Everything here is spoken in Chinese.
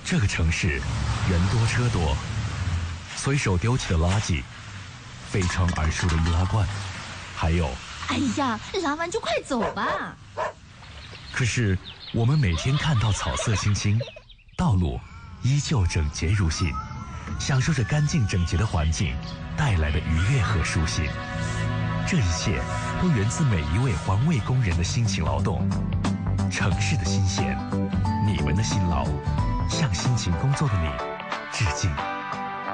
这个城市人多车多，随手丢弃的垃圾，飞窗而出的易拉罐，还有…… 哎呀，拉完就快走吧。 可是我们每天看到草色青青，道路依旧整洁如新，享受着干净整洁的环境带来的愉悦和舒心。这一切都源自每一位环卫工人的辛勤劳动。城市的新鲜，你们的辛劳，向辛勤工作的你致敬。